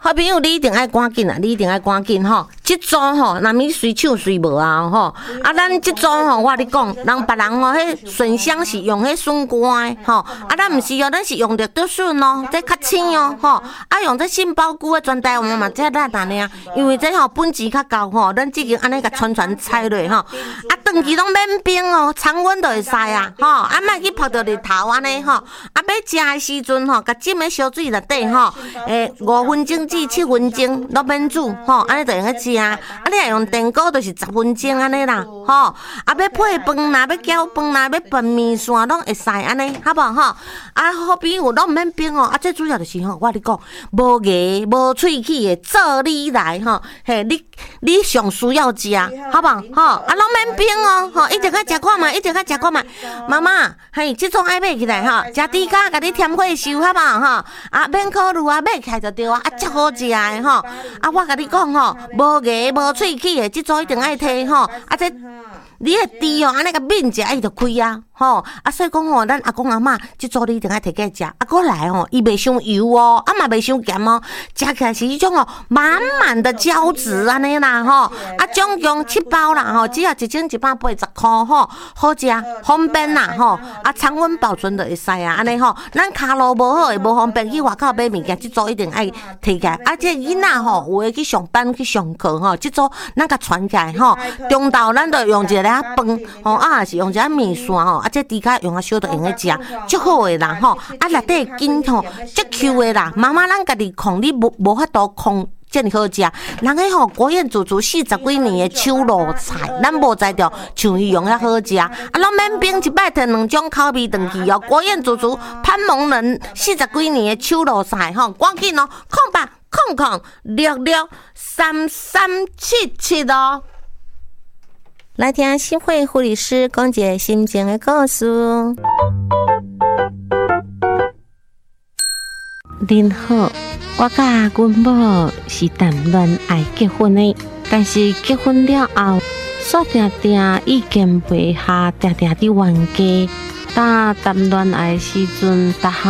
好朋友，你一定爱赶紧啊！你一定爱赶紧吼。这组吼，若咪随抢随无啊吼。啊，咱这组吼，我你讲，别人吼，迄笋香是用迄笋干的吼。啊，咱毋是哦，咱是用着竹笋哦，这较青哦吼。啊，用这杏鲍菇的全台湾嘛，这咱安尼啊，因为这吼本钱较高吼，咱只经安尼甲传菜落吼。啊，长期拢免冰哦，常温就会使啊吼。啊，莫去泡到日头安尼吼。啊，要食的时阵吼，甲浸喺烧水内底吼，5分钟至7分钟都免煮吼，安尼就用去食。啊，你若用电锅就是10分钟安尼啦，吼。啊，要配饭啦，要搅饭啦，要拌面线拢会使安尼，好无吼？啊，好朋友拢毋免冰哦。啊，这主要就是吼，我你讲，无牙无喙齿的做你来吼，嘿，你上需要食，好无吼？啊，拢免冰哦，吼，一直甲食看嘛，一直甲食看嘛。妈妈，嘿，这种爱买起来吼，食猪脚甲你添火烧，好无吼？啊，免考虑啊，买起来就对啊，啊，足好食的吼。啊，我甲你讲吼，无牙无喙齿的，这组一定爱摕吼。啊，这你的猪哦，安尼个面食伊就开啊，吼。啊，所以讲吼，咱阿公阿嬷这组你一定爱摕起来食。啊，过来吼，伊袂伤油哦，啊嘛袂伤咸哦，食起来是迄种哦，满满的胶质安尼啦，吼。啊，总共7包啦，吼，只要1斤180块吼，好食方便啦，吼。啊，常温保存就会使啊，安尼吼。咱骹路无好会无方便去外口买物件，这组一定爱摕起来。啊，这囡仔吼，有诶去上班去上课吼，这组咱甲传起来吼，中昼咱就用一个饭，吼啊，是用一个面线吼，啊，这猪脚用啊烧就用来食，足好诶啦吼。啊，内底筋吼，足 Q 诶啦，妈妈咱家己控，你无法度控。遮尔好食，人个吼国宴煮40几年的手路菜，咱无知着像伊用遐好食，啊，拢免冰一摆摕2种口味转去哦。国宴煮潘蒙人40几年的手路菜吼，赶紧哦，0800663377哦。来听新会护理师讲一个心情的故事。您好。我甲阮某是谈恋爱结婚的，但是结婚了后，煞定定意见袂合，定定伫冤家。当谈恋爱时阵，逐项